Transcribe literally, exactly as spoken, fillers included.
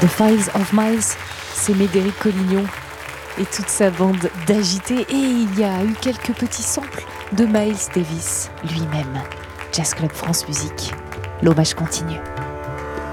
The Files of Miles, c'est Médéric Collignon et toute sa bande d'agités. Et il y a eu quelques petits samples de Miles Davis lui-même. Jazz Club France Musique, l'hommage continue.